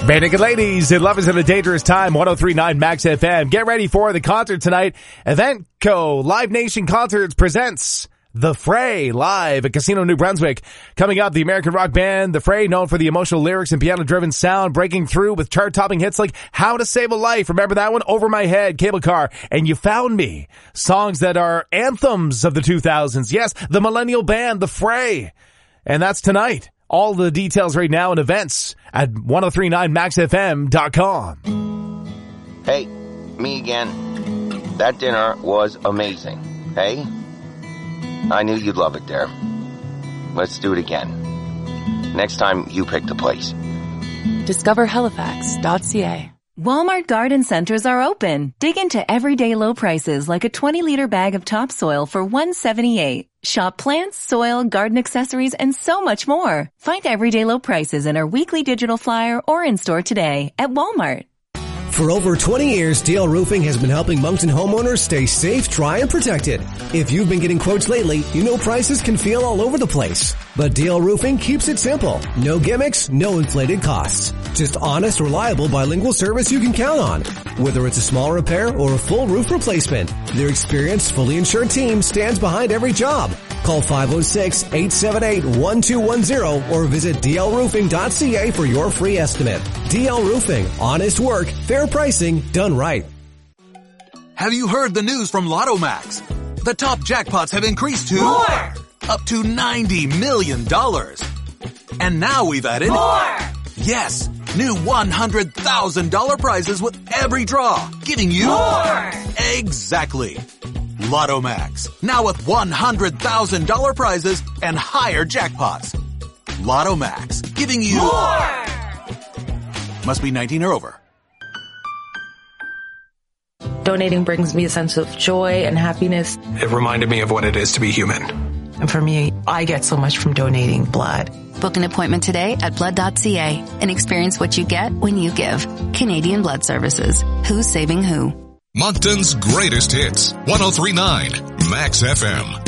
Bare Naked Ladies, Love is in a Dangerous Time, 103.9 Max FM. Get ready for the concert tonight. Eventco Live Nation Concerts presents The Fray live at Casino New Brunswick. Coming up, the American rock band The Fray, known for the emotional lyrics and piano-driven sound, breaking through with chart-topping hits like How to Save a Life. Remember that one? Over My Head, Cable Car, and You Found Me. Songs that are anthems of the 2000s. Yes, the millennial band, The Fray. And that's tonight. All the details right now and events at 1039maxfm.com. Hey, me again. That dinner was amazing. Hey? I knew you'd love it there. Let's do it again. Next time, you pick the place. Discover Halifax.ca. Walmart garden centers are open. Dig into everyday low prices like a 20-liter bag of topsoil for $1.78. Shop plants, soil, garden accessories, and so much more. Find everyday low prices in our weekly digital flyer or in-store today at Walmart. For over 20 years, DL Roofing has been helping Moncton homeowners stay safe, dry, and protected. If you've been getting quotes lately, you know prices can feel all over the place. But DL Roofing keeps it simple. No gimmicks, no inflated costs. Just honest, reliable, bilingual service you can count on. Whether it's a small repair or a full roof replacement, their experienced, fully insured team stands behind every job. Call 506-878-1210 or visit dlroofing.ca for your free estimate. DL Roofing. Honest work, fair pricing, done right. Have you heard the news from Lotto Max? The top jackpots have increased to more! Up to $90 million. And now we've added more! Yes, new $100,000 prizes with every draw, giving you more! Exactly. Lotto Max, now with $100,000 prizes and higher jackpots. Lotto Max, giving you more! Must be 19 or over. Donating brings me a sense of joy and happiness. It reminded me of what it is to be human. And for me, I get so much from donating blood. Book an appointment today at blood.ca and experience what you get when you give. Canadian Blood Services. Who's saving who? Moncton's greatest hits. 103.9 Max FM.